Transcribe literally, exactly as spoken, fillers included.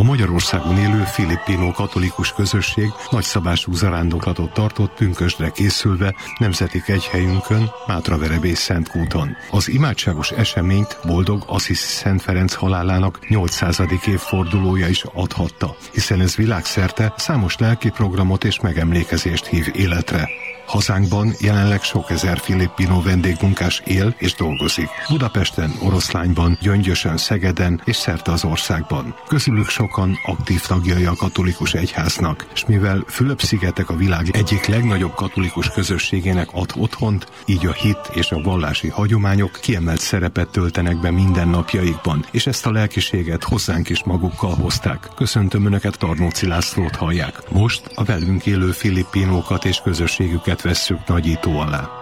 A Magyarországon élő filippino katolikus közösség nagyszabású zarándoklatot tartott pünkösdre készülve nemzeti kegyhelyünkön, Mátraverebész Szentkúton. Az imádságos eseményt boldog Assisi Szent Ferenc halálának nyolcszázadik évfordulója is adhatta, hiszen ez világszerte számos lelki programot és megemlékezést hív életre. Hazánkban jelenleg sok ezer filippino vendégmunkás él és dolgozik. Budapesten, Oroszlányban, Gyöngyösön, Szegeden és szerte az országban. Közülük sokan aktív tagjai a katolikus egyháznak, és mivel Fülöp-szigetek a világ egyik legnagyobb katolikus közösségének ad otthont, így a hit és a vallási hagyományok kiemelt szerepet töltenek be mindennapjaikban, és ezt a lelkiséget hozzánk is magukkal hozták. Köszöntöm Önöket, Tarnóci Lászlót hallják. Most a velünk élő filippinókat és közösségüket vesszük nagyító alá.